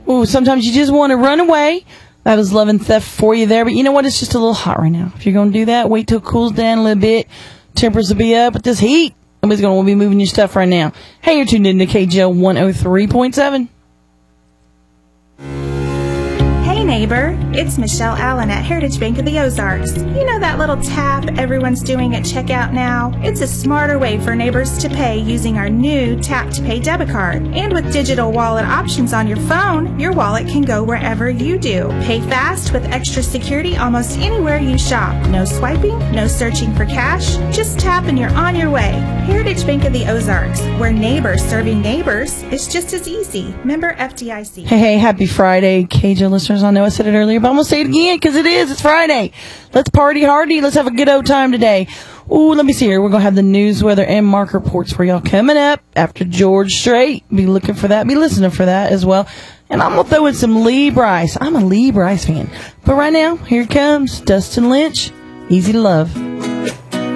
Ooh, sometimes you just want to run away. That was Love and Theft for you there. But you know what? It's just a little hot right now. If you're going to do that, wait till it cools down a little bit. Tempers will be up with this heat. Nobody's going to be moving your stuff right now. Hey, you're tuned in to KGL 103.7. Hey neighbor, it's Michelle Allen at Heritage Bank of the Ozarks. You know that little tap everyone's doing at checkout now? It's a smarter way for neighbors to pay using our new Tap to Pay debit card. And with digital wallet options on your phone, your wallet can go wherever you do. Pay fast with extra security almost anywhere you shop. No swiping, no searching for cash. Just tap and you're on your way. Heritage Bank of the Ozarks, where neighbors serving neighbors is just as easy. Member FDIC. Hey, happy Friday, KGL listeners. I know I said it earlier, but I'm going to say it again because it is. It's Friday. Let's party hardy. Let's have a good old time today. Ooh, let me see here. We're going to have the news, weather, and market reports for y'all coming up after George Strait. Be looking for that. Be listening for that as well. And I'm going to throw in some Lee Brice. I'm a Lee Brice fan. But right now, here it comes. Dustin Lynch, Easy to Love.